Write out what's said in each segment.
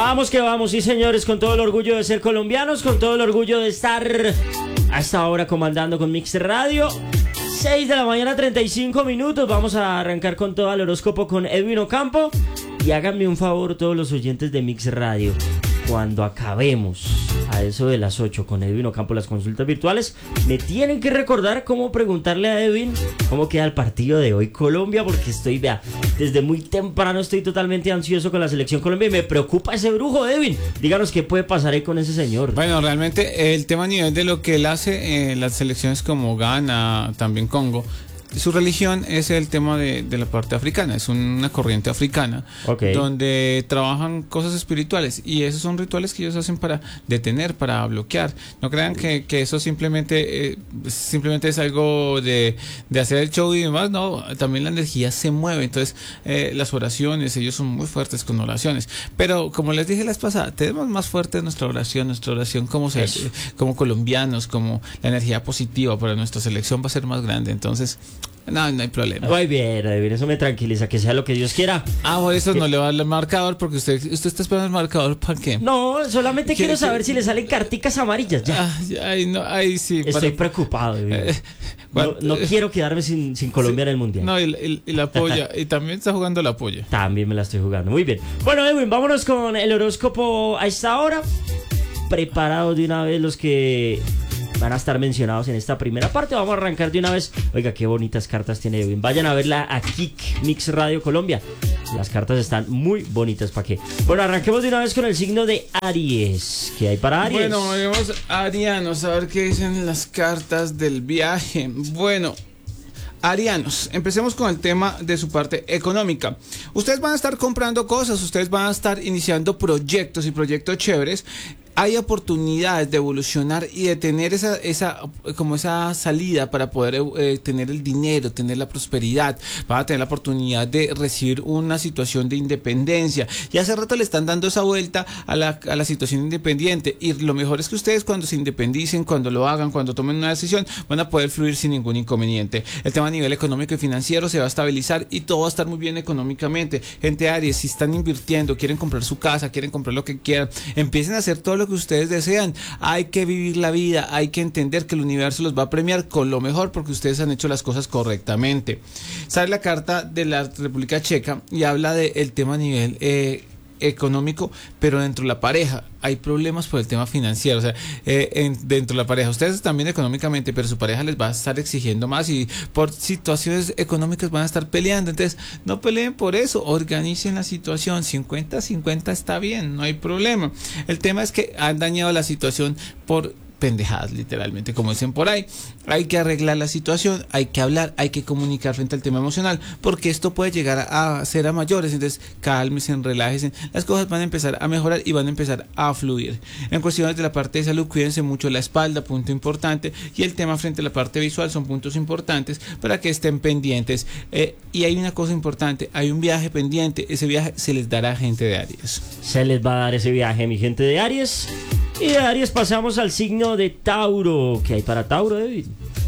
Vamos que vamos, sí señores, con todo el orgullo de ser colombianos, con todo el orgullo de estar a esta hora comandando con Mix Radio. 6 de la mañana, 35 minutos. Vamos a arrancar con todo el horóscopo con Edwin Ocampo. Y háganme un favor todos los oyentes de Mix Radio. Cuando acabemos a eso de las 8 con Edwin Ocampo las consultas virtuales, me tienen que recordar cómo preguntarle a Edwin cómo queda el partido de hoy Colombia, porque desde muy temprano estoy totalmente ansioso con la selección Colombia y me preocupa ese brujo, Edwin. Díganos qué puede pasar ahí con ese señor. Bueno, realmente el tema a nivel de lo que él hace, las selecciones como Ghana, también Congo, su religión es el tema de la parte africana, es una corriente africana, donde trabajan cosas espirituales y esos son rituales que ellos hacen para detener, para bloquear. No crean que eso simplemente es algo de hacer el show y demás, no, también la energía se mueve, entonces las oraciones, ellos son muy fuertes con oraciones, pero como les dije la vez pasada, tenemos más fuerte nuestra oración como colombianos, como la energía positiva para nuestra selección va a ser más grande, entonces no hay problema. Muy bien, eso me tranquiliza, que sea lo que Dios quiera. Por eso no le va a dar el marcador, porque usted está esperando el marcador, ¿para qué? No, solamente quiero saber si le salen carticas amarillas ya. Sí. Estoy preocupado. No quiero quedarme sin Colombia en el Mundial. No, y la polla, y también está jugando la polla. También me la estoy jugando, muy bien. Bueno, Edwin, vámonos con el horóscopo a esta hora. Preparados de una vez los que van a estar mencionados en esta primera parte. Vamos a arrancar de una vez. Oiga, qué bonitas cartas tiene Edwin. Vayan a verla a Kik Mix Radio Colombia. Las cartas están muy bonitas, ¿para qué? Bueno, arranquemos de una vez con el signo de Aries. ¿Qué hay para Aries? Bueno, vamos a Arianos, a ver qué dicen las cartas del viaje. Bueno, Arianos, empecemos con el tema de su parte económica. Ustedes van a estar comprando cosas, ustedes van a estar iniciando proyectos y proyectos chéveres. Hay oportunidades de evolucionar y de tener esa salida para poder tener el dinero, tener la prosperidad. Van a tener la oportunidad de recibir una situación de independencia. Y hace rato le están dando esa vuelta a la situación independiente. Y lo mejor es que ustedes cuando se independicen, cuando lo hagan, cuando tomen una decisión, van a poder fluir sin ningún inconveniente. El tema a nivel económico y financiero se va a estabilizar y todo va a estar muy bien económicamente. Gente Aries, si están invirtiendo, quieren comprar su casa, quieren comprar lo que quieran, empiecen a hacer todo lo que ustedes desean. Hay que vivir la vida, hay que entender que el universo los va a premiar con lo mejor porque ustedes han hecho las cosas correctamente. Sale la carta de la República Checa y habla del tema a nivel económico, pero dentro de la pareja hay problemas por el tema financiero, o sea, dentro de la pareja, ustedes están bien económicamente, pero su pareja les va a estar exigiendo más y por situaciones económicas van a estar peleando, entonces no peleen por eso, organicen la situación, 50-50 está bien, no hay problema. El tema es que han dañado la situación por pendejadas, literalmente, como dicen por ahí. Hay que arreglar la situación, hay que hablar, hay que comunicar frente al tema emocional, porque esto puede llegar a ser a mayores, entonces cálmense, relájense, las cosas van a empezar a mejorar y van a empezar a fluir. En cuestiones de la parte de salud, cuídense mucho la espalda, punto importante, y el tema frente a la parte visual son puntos importantes para que estén pendientes. Y hay una cosa importante, hay un viaje pendiente, ese viaje se les dará a gente de Aries. Se les va a dar ese viaje, mi gente de Aries. Y de Aries pasamos al signo de Tauro. ¿Qué hay para Tauro, David?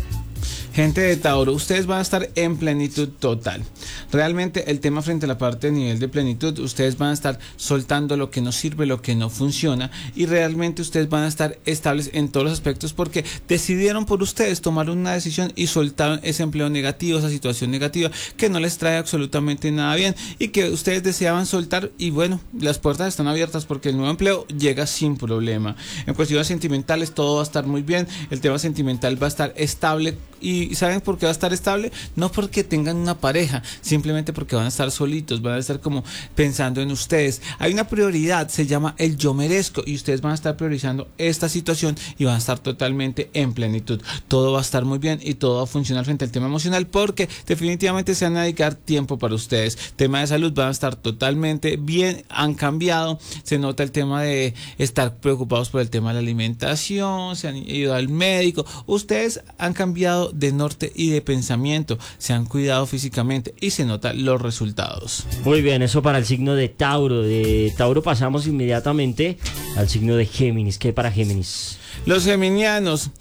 Gente de Tauro, ustedes van a estar en plenitud total. Realmente el tema frente a la parte de nivel de plenitud, ustedes van a estar soltando lo que no sirve, lo que no funciona, y realmente ustedes van a estar estables en todos los aspectos porque decidieron por ustedes tomar una decisión y soltaron ese empleo negativo, esa situación negativa que no les trae absolutamente nada bien y que ustedes deseaban soltar, y bueno, las puertas están abiertas porque el nuevo empleo llega sin problema. En cuestiones sentimentales todo va a estar muy bien, el tema sentimental va a estar estable. ¿Y saben por qué va a estar estable? No porque tengan una pareja, simplemente porque van a estar solitos, van a estar como pensando en ustedes. Hay una prioridad, se llama el yo merezco, y ustedes van a estar priorizando esta situación y van a estar totalmente en plenitud. Todo va a estar muy bien y todo va a funcionar frente al tema emocional porque definitivamente se van a dedicar tiempo para ustedes. Tema de salud van a estar totalmente bien, han cambiado, se nota el tema de estar preocupados por el tema de la alimentación, se han ido al médico, ustedes han cambiado de norte y de pensamiento, se han cuidado físicamente y se notan los resultados. Muy bien, eso para el signo de Tauro. De Tauro pasamos inmediatamente al signo de Géminis. ¿Qué hay para Géminis? Los geminianos,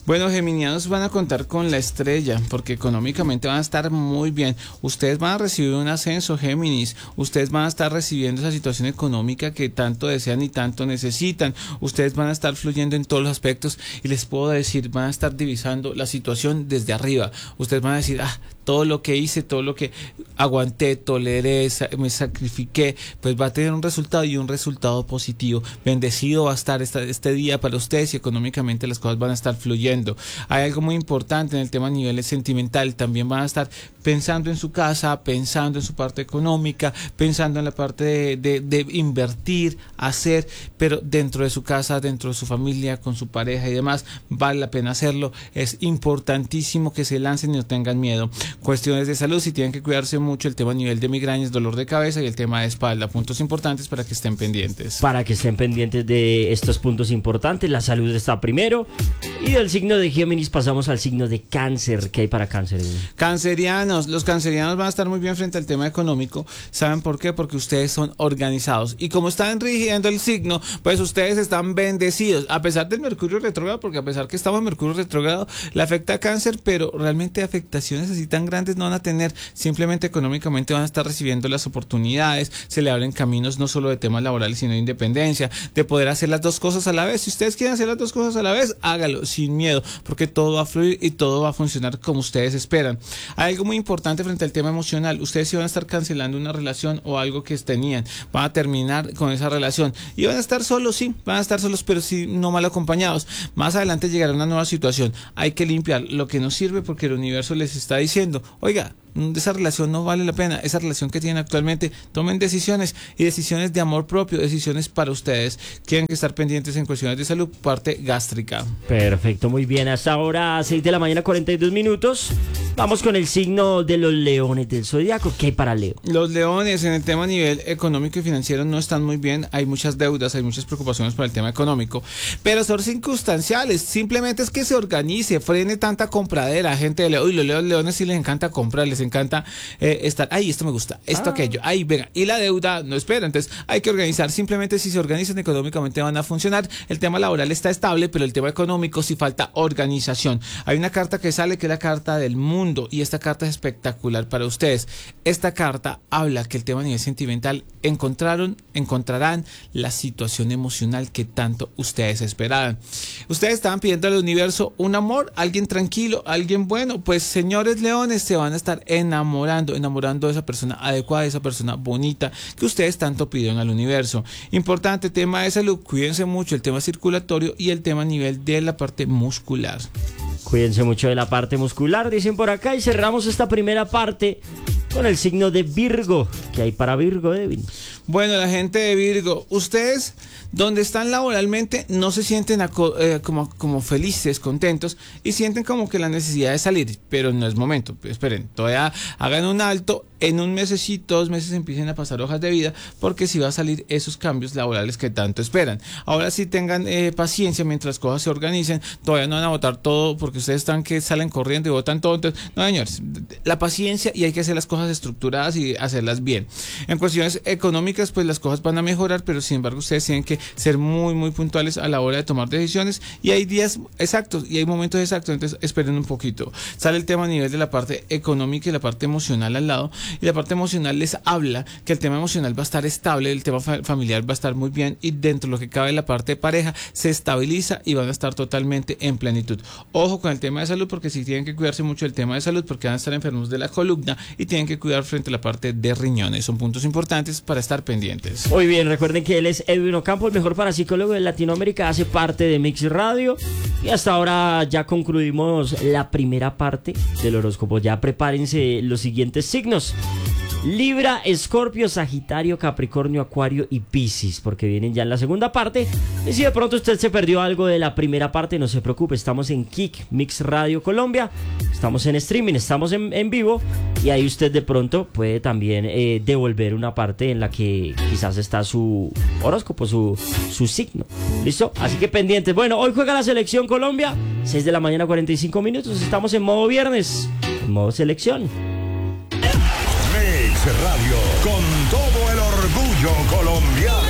Bueno, geminianos van a contar con la estrella porque económicamente van a estar muy bien. Ustedes van a recibir un ascenso, Géminis. Ustedes van a estar recibiendo esa situación económica que tanto desean y tanto necesitan. Ustedes van a estar fluyendo en todos los aspectos y les puedo decir, van a estar divisando la situación desde arriba. Ustedes van a decir, todo lo que hice, todo lo que aguanté, toleré, me sacrifiqué, pues va a tener un resultado y un resultado positivo. Bendecido va a estar este día para ustedes y económicamente las cosas van a estar fluyendo. Hay algo muy importante en el tema a nivel sentimental. También van a estar pensando en su casa, pensando en su parte económica, pensando en la parte de invertir, hacer, pero dentro de su casa, dentro de su familia, con su pareja y demás, vale la pena hacerlo. Es importantísimo que se lancen y no tengan miedo. Cuestiones de salud, si tienen que cuidarse mucho, el tema a nivel de migrañas, dolor de cabeza y el tema de espalda, puntos importantes para que estén pendientes. Para que estén pendientes de estos puntos importantes, la salud está primero. Y del signo de Géminis pasamos al signo de Cáncer. ¿Qué hay para Cáncer? Cancerianos, los cancerianos van a estar muy bien frente al tema económico. ¿Saben por qué? Porque ustedes son organizados y como están rigiendo el signo, pues ustedes están bendecidos, a pesar del Mercurio retrógrado, porque a pesar que estamos en Mercurio retrógrado, le afecta a Cáncer, pero realmente afectaciones así tan grandes no van a tener. Simplemente económicamente van a estar recibiendo las oportunidades, se le abren caminos no solo de temas laborales sino de independencia, de poder hacer las dos cosas a la vez. Si ustedes quieren hacer las dos cosas a la vez, hágalo sin miedo, porque todo va a fluir y todo va a funcionar como ustedes esperan. Hay algo muy importante frente al tema emocional. Ustedes sí van a estar cancelando una relación o algo que tenían, van a terminar con esa relación y van a estar solos, sí, van a estar solos, pero sí no mal acompañados. Más adelante llegará una nueva situación. Hay que limpiar lo que no sirve porque el universo les está diciendo, oiga, esa relación no vale la pena, esa relación que tienen actualmente, tomen decisiones y decisiones de amor propio, decisiones para ustedes. Tienen que estar pendientes en cuestiones de salud, parte gástrica. Perfecto, muy bien, hasta ahora 6 de la mañana 42 minutos. Vamos con el signo de los leones del zodiaco. ¿Qué hay para Leo? Los leones en el tema a nivel económico y financiero no están muy bien, hay muchas deudas, hay muchas preocupaciones por el tema económico, pero son circunstanciales, simplemente es que se organice, frene tanta compradera, gente de Leo. Uy, los leones sí les encanta comprar, les encanta estar, esto me gusta, esto aquello, venga, y la deuda no espera, entonces hay que organizar. Simplemente si se organizan económicamente van a funcionar. El tema laboral está estable, pero el tema económico sí falta organización. Hay una carta que sale que es la carta del mundo y esta carta es espectacular para ustedes. Esta carta habla que el tema a nivel sentimental encontrarán la situación emocional que tanto ustedes esperaban. Ustedes estaban pidiendo al universo un amor, alguien tranquilo, alguien bueno, pues señores leones, se van a estar enamorando de esa persona adecuada, de esa persona bonita que ustedes tanto pidieron al universo. Importante tema de salud, cuídense mucho el tema circulatorio y el tema a nivel de la parte muscular. Cuídense mucho de la parte muscular, dicen por acá, y cerramos esta primera parte con el signo de Virgo. ¿Qué hay para Virgo, Edwin? Bueno, la gente de Virgo, ustedes donde están laboralmente no se sienten como felices, contentos y sienten como que la necesidad de salir, pero no es momento. Esperen, todavía hagan un alto, en un mesecito, 2 meses empiecen a pasar hojas de vida porque si va a salir esos cambios laborales que tanto esperan. Ahora sí tengan paciencia mientras las cosas se organicen, todavía no van a votar todo porque ustedes están que salen corriendo y votan todo. Entonces, no señores, la paciencia y hay que hacer las cosas estructuradas y hacerlas bien. En cuestiones económicas pues las cosas van a mejorar, pero sin embargo ustedes tienen que ser muy muy puntuales a la hora de tomar decisiones y hay días exactos y hay momentos exactos, entonces esperen un poquito. Sale el tema a nivel de la parte económica y la parte emocional al lado, y la parte emocional les habla que el tema emocional va a estar estable, el tema familiar va a estar muy bien y dentro de lo que cabe la parte de pareja se estabiliza y van a estar totalmente en plenitud. Ojo con el tema de salud porque sí tienen que cuidarse mucho del tema de salud porque van a estar enfermos de la columna y tienen que cuidar frente a la parte de riñones. Son puntos importantes para estar pendientes. Muy bien, recuerden que él es Edwin Ocampo, el mejor parapsicólogo de Latinoamérica, hace parte de Mix Radio y hasta ahora ya concluimos la primera parte del horóscopo. Ya prepárense los siguientes signos: Libra, Escorpio, Sagitario, Capricornio, Acuario y Piscis, porque vienen ya en la segunda parte. Y si de pronto usted se perdió algo de la primera parte, no se preocupe, estamos en Kick Mix Radio Colombia, estamos en streaming, estamos en vivo y ahí usted de pronto puede también devolver una parte en la que quizás está su horóscopo, su signo. ¿Listo? Así que pendientes. Bueno, hoy juega la selección Colombia, 6 de la mañana 45 minutos, estamos en modo viernes, en modo selección. Mix Radio, con todo el orgullo colombiano.